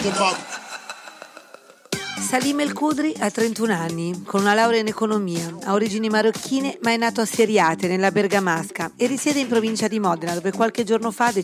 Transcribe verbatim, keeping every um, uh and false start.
Salim El Kudri ha trentuno anni, con una laurea in economia, ha origini marocchine ma è nato a Seriate, nella Bergamasca, e risiede in provincia di Modena, dove qualche giorno fa